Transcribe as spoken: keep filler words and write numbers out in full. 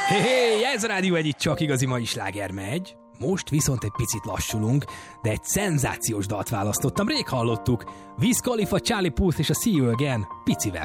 Hé, hé, ez a Rádió egy itt csak igazi mai sláger megy. Most viszont egy picit lassulunk, de egy szenzációs dalt választottam, rég hallottuk. Wiz Khalifa, Charlie Puth és a See You Again picivel